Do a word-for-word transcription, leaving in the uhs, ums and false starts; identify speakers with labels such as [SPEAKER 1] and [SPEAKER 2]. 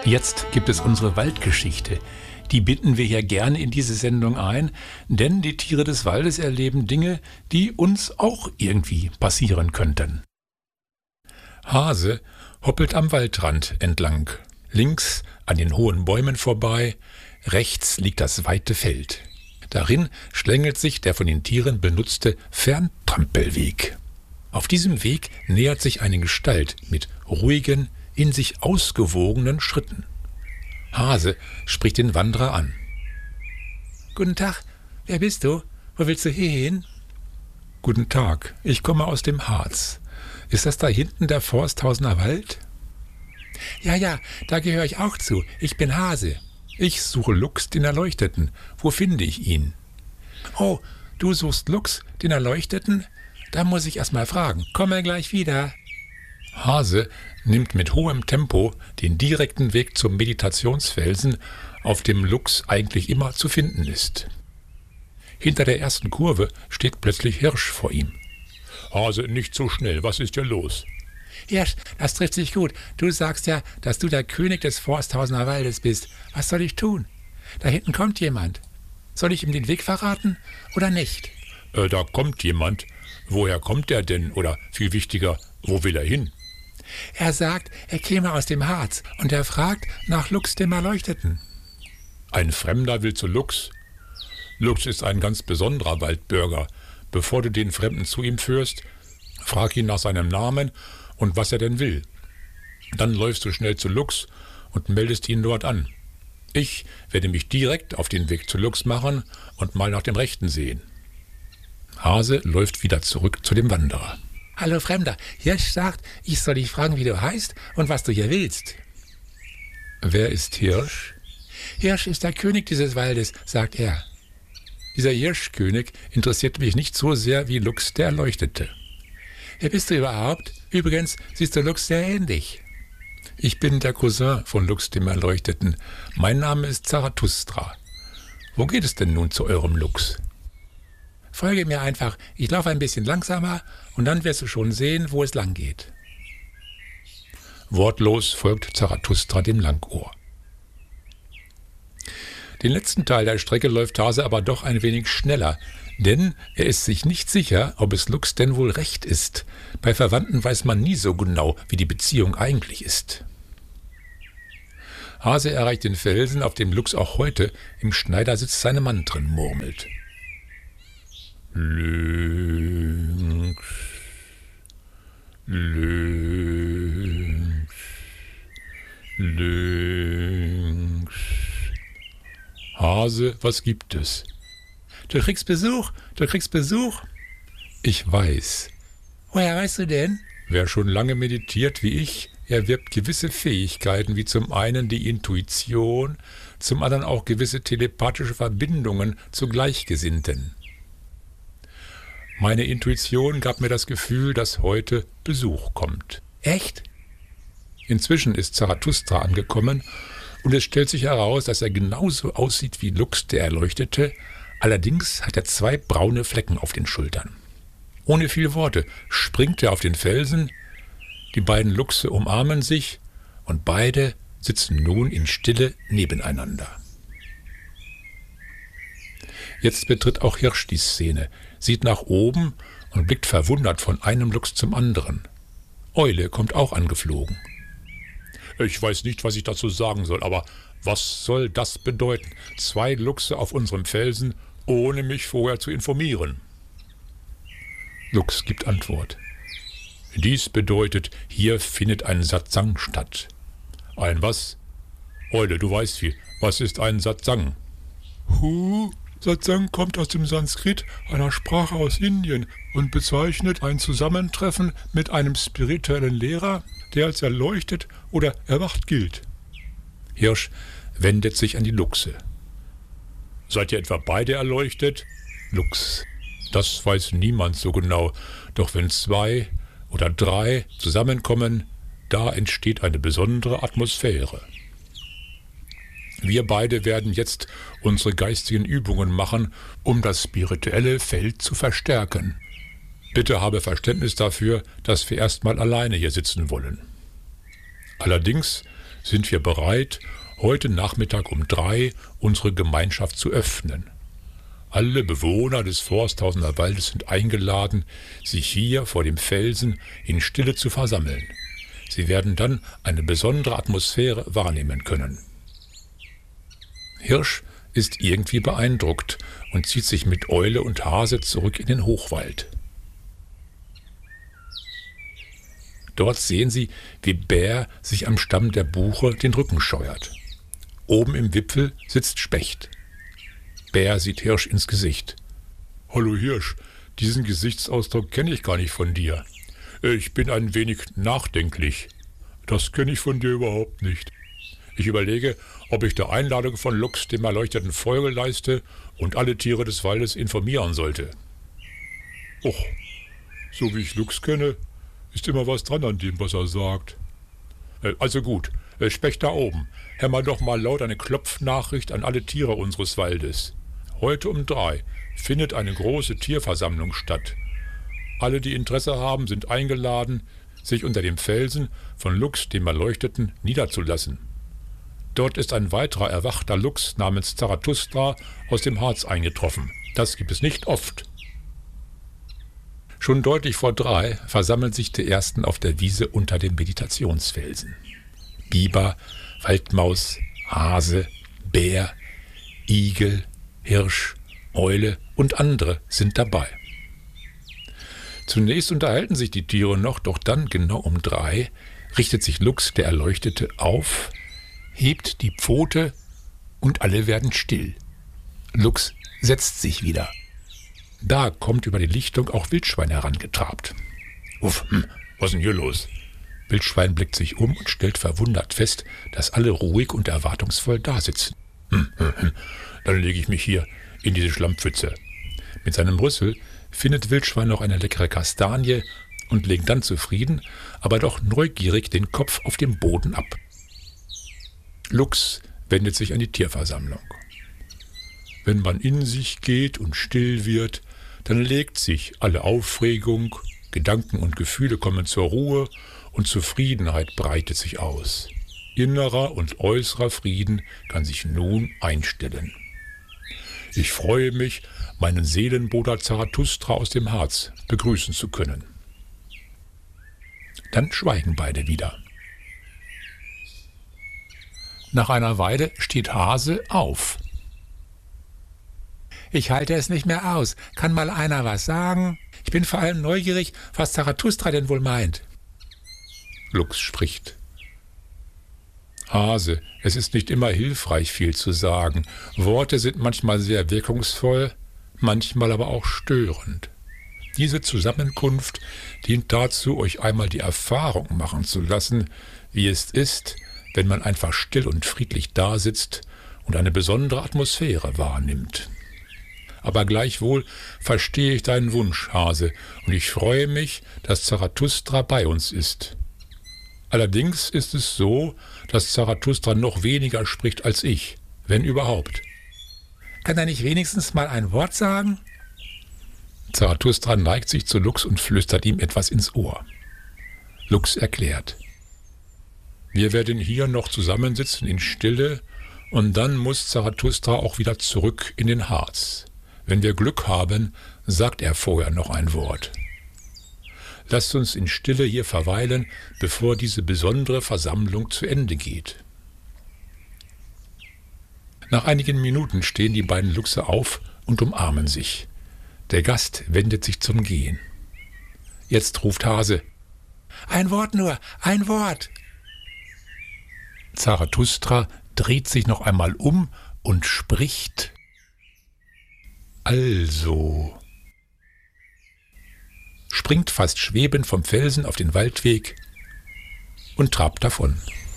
[SPEAKER 1] Jetzt gibt es unsere Waldgeschichte. Die binden wir hier gerne in diese Sendung ein, denn die Tiere des Waldes erleben Dinge, die uns auch irgendwie passieren könnten. Hase hoppelt am Waldrand entlang. Links an den hohen Bäumen vorbei, rechts liegt das weite Feld. Darin schlängelt sich der von den Tieren benutzte Ferntrampelweg. Auf diesem Weg nähert sich eine Gestalt mit ruhigen, in sich ausgewogenen Schritten. Hase spricht den Wanderer an. »Guten Tag, wer bist du? Wo willst du hin?« »Guten Tag, ich komme aus dem Harz. Ist das da hinten der Forsthausener Wald?« »Ja, ja, da gehöre ich auch zu. Ich bin Hase. Ich suche Luchs, den Erleuchteten. Wo finde ich ihn?« »Oh, du suchst Luchs, den Erleuchteten? Da muss ich erst mal fragen. Komme gleich wieder.« Hase nimmt mit hohem Tempo den direkten Weg zum Meditationsfelsen, auf dem Luchs eigentlich immer zu finden ist. Hinter der ersten Kurve steht plötzlich Hirsch vor ihm. »Hase, nicht so schnell, was ist hier los?« »Hirsch, das trifft sich gut. Du sagst ja, dass du der König des Forsthausener Waldes bist. Was soll ich tun? Da hinten kommt jemand. Soll ich ihm den Weg verraten oder nicht?«
[SPEAKER 2] Äh, da kommt jemand. Woher kommt er denn? Oder viel wichtiger, wo will er hin?«
[SPEAKER 1] »Er sagt, er käme aus dem Harz und er fragt nach Luchs dem Erleuchteten.«
[SPEAKER 2] »Ein Fremder will zu Luchs? Luchs ist ein ganz besonderer Waldbürger. Bevor du den Fremden zu ihm führst, frag ihn nach seinem Namen und was er denn will. Dann läufst du schnell zu Luchs und meldest ihn dort an. Ich werde mich direkt auf den Weg zu Luchs machen und mal nach dem Rechten sehen.« Hase läuft wieder zurück zu dem Wanderer.
[SPEAKER 1] »Hallo Fremder, Hirsch sagt, ich soll dich fragen, wie du heißt und was du hier willst.«
[SPEAKER 2] »Wer ist Hirsch?«
[SPEAKER 1] »Hirsch ist der König dieses Waldes«, sagt er.
[SPEAKER 2] »Dieser Hirschkönig interessiert mich nicht so sehr wie Luchs der Erleuchtete.«
[SPEAKER 1] »Wer bist du überhaupt? Übrigens siehst du Luchs sehr ähnlich.«
[SPEAKER 2] »Ich bin der Cousin von Luchs dem Erleuchteten. Mein Name ist Zarathustra. Wo geht es denn nun zu eurem Luchs?«
[SPEAKER 1] »Folge mir einfach, ich laufe ein bisschen langsamer und dann wirst du schon sehen, wo es lang geht.«
[SPEAKER 2] Wortlos folgt Zarathustra dem Langohr. Den letzten Teil der Strecke läuft Hase aber doch ein wenig schneller, denn er ist sich nicht sicher, ob es Luchs denn wohl recht ist. Bei Verwandten weiß man nie so genau, wie die Beziehung eigentlich ist. Hase erreicht den Felsen, auf dem Luchs auch heute im Schneidersitz seine Mantren murmelt. Lynx, Lynx, Lynx. Hase, was gibt es?
[SPEAKER 1] »Du kriegst Besuch, du kriegst Besuch.«
[SPEAKER 2] »Ich weiß.«
[SPEAKER 1] »Woher weißt du denn?«
[SPEAKER 2] »Wer schon lange meditiert wie ich, erwirbt gewisse Fähigkeiten, wie zum einen die Intuition, zum anderen auch gewisse telepathische Verbindungen zu Gleichgesinnten. Meine Intuition gab mir das Gefühl, dass heute Besuch kommt.«
[SPEAKER 1] »Echt?«
[SPEAKER 2] Inzwischen ist Zarathustra angekommen und es stellt sich heraus, dass er genauso aussieht wie Luchs der Erleuchtete, allerdings hat er zwei braune Flecken auf den Schultern. Ohne viele Worte springt er auf den Felsen, die beiden Luchse umarmen sich und beide sitzen nun in Stille nebeneinander. Jetzt betritt auch Hirsch die Szene, sieht nach oben und blickt verwundert von einem Luchs zum anderen. Eule kommt auch angeflogen. »Ich weiß nicht, was ich dazu sagen soll, aber was soll das bedeuten? Zwei Luchse auf unserem Felsen, ohne mich vorher zu informieren.« Luchs gibt Antwort. »Dies bedeutet, hier findet ein Satsang statt.« »Ein was?« »Eule, du weißt viel. Was ist ein Satsang?« »Hu, Satsang kommt aus dem Sanskrit, einer Sprache aus Indien, und bezeichnet ein Zusammentreffen mit einem spirituellen Lehrer, der als erleuchtet oder erwacht gilt.« Hirsch wendet sich an die Luchse. »Seid ihr etwa beide erleuchtet?« Luchs. »Das weiß niemand so genau, doch wenn zwei oder drei zusammenkommen, da entsteht eine besondere Atmosphäre. Wir beide werden jetzt unsere geistigen Übungen machen, um das spirituelle Feld zu verstärken. Bitte habe Verständnis dafür, dass wir erstmal alleine hier sitzen wollen. Allerdings sind wir bereit, heute Nachmittag um drei unsere Gemeinschaft zu öffnen. Alle Bewohner des Forsthausener Waldes sind eingeladen, sich hier vor dem Felsen in Stille zu versammeln. Sie werden dann eine besondere Atmosphäre wahrnehmen können. Hirsch ist irgendwie beeindruckt und zieht sich mit Eule und Hase zurück in den Hochwald. Dort sehen sie, wie Bär sich am Stamm der Buche den Rücken scheuert. Oben im Wipfel sitzt Specht. Bär sieht Hirsch ins Gesicht. »Hallo Hirsch, diesen Gesichtsausdruck kenne ich gar nicht von dir. Ich bin ein wenig nachdenklich. Das kenne ich von dir überhaupt nicht. Ich überlege, ob ich der Einladung von Luchs dem Erleuchteten Folge leiste und alle Tiere des Waldes informieren sollte.« »Och, so wie ich Luchs kenne, ist immer was dran an dem, was er sagt. Also gut, Specht da oben, hämmer doch mal laut eine Klopfnachricht an alle Tiere unseres Waldes. Heute um drei findet eine große Tierversammlung statt. Alle, die Interesse haben, sind eingeladen, sich unter dem Felsen von Luchs, dem Erleuchteten, niederzulassen. Dort ist ein weiterer erwachter Luchs namens Zarathustra aus dem Harz eingetroffen. Das gibt es nicht oft. Schon deutlich vor drei versammeln sich die Ersten auf der Wiese unter dem Meditationsfelsen. Biber, Waldmaus, Hase, Bär, Igel, Hirsch, Eule und andere sind dabei. Zunächst unterhalten sich die Tiere noch, doch dann, genau um drei, richtet sich Luchs, der Erleuchtete, auf, hebt die Pfote und alle werden still. Luchs setzt sich wieder. Da kommt über die Lichtung auch Wildschwein herangetrabt. »Uff, hm, was ist denn hier los?« Wildschwein blickt sich um und stellt verwundert fest, dass alle ruhig und erwartungsvoll dasitzen. Hm, hm, hm. Dann lege ich mich hier in diese Schlammpfütze. Mit seinem Rüssel findet Wildschwein noch eine leckere Kastanie und legt dann zufrieden, aber doch neugierig den Kopf auf dem Boden ab. Luchs wendet sich an die Tierversammlung. Wenn man in sich geht und still wird, dann legt sich alle Aufregung, Gedanken und Gefühle kommen zur Ruhe und Zufriedenheit breitet sich aus. Innerer und äußerer Frieden kann sich nun einstellen. Ich freue mich, meinen Seelenbruder Zarathustra aus dem Harz begrüßen zu können. Dann schweigen beide wieder. Nach einer Weile steht Hase auf. »Ich halte es nicht mehr aus. Kann mal einer was sagen? Ich bin vor allem neugierig, was Zarathustra denn wohl meint.« Luchs spricht. »Hase, es ist nicht immer hilfreich, viel zu sagen. Worte sind manchmal sehr wirkungsvoll, manchmal aber auch störend. Diese Zusammenkunft dient dazu, euch einmal die Erfahrung machen zu lassen, wie es ist, wenn man einfach still und friedlich dasitzt und eine besondere Atmosphäre wahrnimmt. Aber gleichwohl verstehe ich deinen Wunsch, Hase, und ich freue mich, dass Zarathustra bei uns ist. Allerdings ist es so, dass Zarathustra noch weniger spricht als ich, wenn überhaupt. Kann er nicht wenigstens mal ein Wort sagen?« Zarathustra neigt sich zu Luchs und flüstert ihm etwas ins Ohr. Luchs erklärt: »Wir werden hier noch zusammensitzen in Stille, und dann muss Zarathustra auch wieder zurück in den Harz. Wenn wir Glück haben, sagt er vorher noch ein Wort. Lasst uns in Stille hier verweilen, bevor diese besondere Versammlung zu Ende geht.« Nach einigen Minuten stehen die beiden Luchse auf und umarmen sich. Der Gast wendet sich zum Gehen. Jetzt ruft Hase: »Ein Wort nur, ein Wort!« Zarathustra dreht sich noch einmal um und spricht: »Also«, springt fast schwebend vom Felsen auf den Waldweg und trabt davon.